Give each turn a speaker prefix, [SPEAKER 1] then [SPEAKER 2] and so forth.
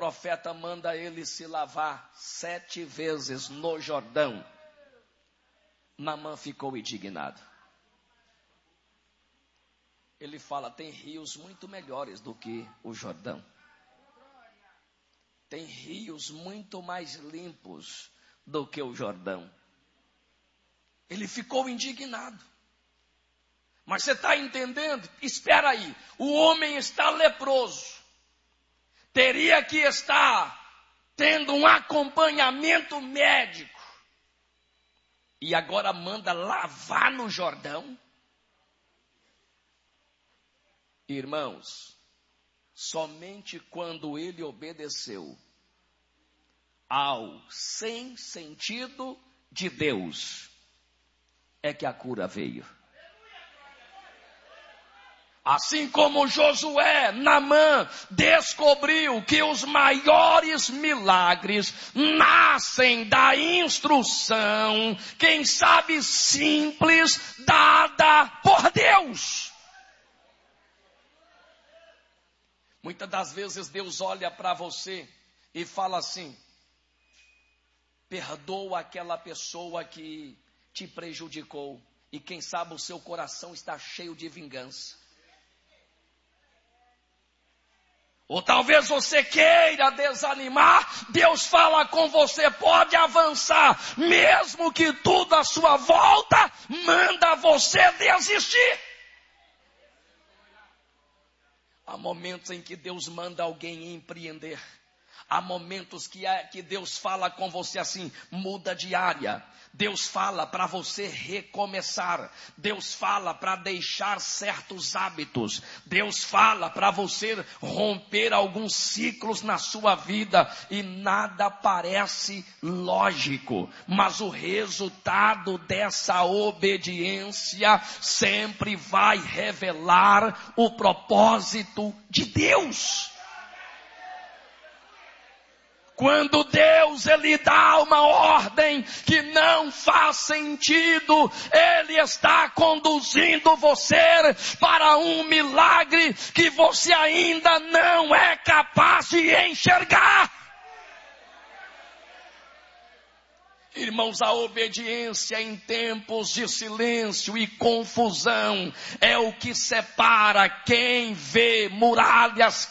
[SPEAKER 1] profeta manda ele se lavar 7 vezes no Jordão. Naamã ficou indignado. Ele fala, tem rios muito melhores do que o Jordão. Tem rios muito mais limpos do que o Jordão. Ele ficou indignado. Mas você está entendendo? Espera aí, o homem está leproso. Teria que estar tendo um acompanhamento médico. E agora manda lavar no Jordão? Irmãos, somente quando ele obedeceu ao sem sentido de Deus, é que a cura veio. Assim como Josué, Naamã, descobriu que os maiores milagres nascem da instrução, quem sabe simples, dada por Deus. Muitas das vezes Deus olha para você e fala assim, perdoa aquela pessoa que te prejudicou. E quem sabe o seu coração está cheio de vingança. Ou talvez você queira desanimar, Deus fala com você, pode avançar, mesmo que tudo à sua volta manda você desistir. Há momentos em que Deus manda alguém empreender. Há momentos que Deus fala com você assim, muda de área. Deus fala para você recomeçar. Deus fala para deixar certos hábitos. Deus fala para você romper alguns ciclos na sua vida. E nada parece lógico. Mas o resultado dessa obediência sempre vai revelar o propósito de Deus. Quando Deus ele dá uma ordem que não faz sentido, Ele está conduzindo você para um milagre que você ainda não é capaz de enxergar. Irmãos, a obediência em tempos de silêncio e confusão é o que separa quem vê muralhas